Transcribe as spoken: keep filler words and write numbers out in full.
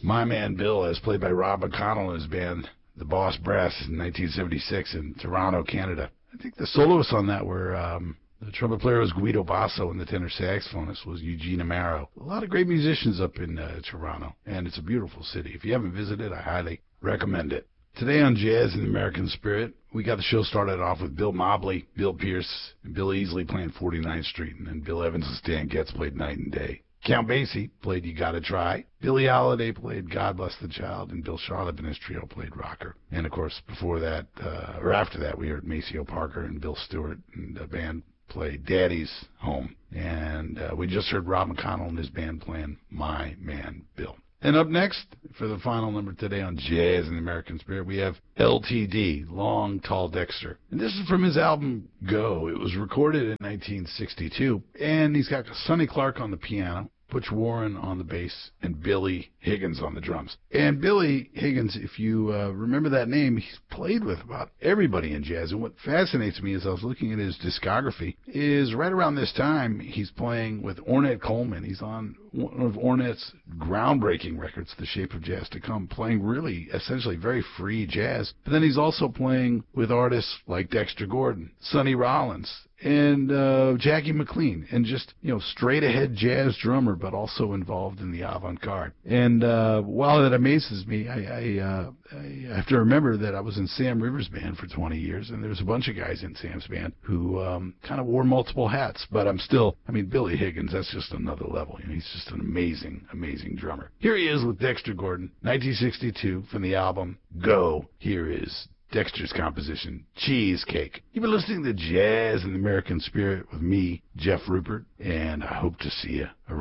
My Man Bill, as played by Rob McConnell and his band, the Boss Brass, in nineteen seventy-six in Toronto, Canada. I think the soloists on that were, um, the trumpet player was Guido Basso, and the tenor saxophonist was Eugene Amaro. A lot of great musicians up in uh, Toronto, and it's a beautiful city. If you haven't visited, I highly recommend it. Today on Jazz in the American Spirit, we got the show started off with Bill Mobley, Bill Pierce, and Bill Easley playing forty-ninth Street, and then Bill Evans and Stan Getz played Night and Day. Count Basie played You Gotta Try. Billie Holiday played God Bless the Child, and Bill Charlap and his trio played Rocker. And, of course, before that, uh, or after that, we heard Maceo Parker and Bill Stewart and the band played Daddy's Home. And uh, we just heard Rob McConnell and his band playing My Man Bill. And up next, for the final number today on Jazz in the American Spirit, we have L T D, Long Tall Dexter. And this is from his album Go. It was recorded in nineteen sixty-two. And he's got Sonny Clark on the piano, Butch Warren on the bass, and Billy Higgins on the drums. And Billy Higgins, if you uh, remember that name, he's played with about everybody in jazz. And what fascinates me as I was looking at his discography is right around this time, he's playing with Ornette Coleman. He's on one of Ornette's groundbreaking records, The Shape of Jazz to Come, playing really, essentially very free jazz. But then he's also playing with artists like Dexter Gordon, Sonny Rollins, and uh, Jackie McLean, and just, you know, straight-ahead jazz drummer, but also involved in the avant-garde. And uh, while that amazes me, I, I, uh, I have to remember that I was in Sam Rivers' band for twenty years, and there was a bunch of guys in Sam's band who um, kind of wore multiple hats, but I'm still, I mean, Billy Higgins, that's just another level. You know, he's just an amazing, amazing drummer. Here he is with Dexter Gordon, nineteen sixty-two, from the album Go. Here is Dexter's composition, Cheesecake. You've been listening to Jazz in the American Spirit with me, Jeff Rupert, and I hope to see you around.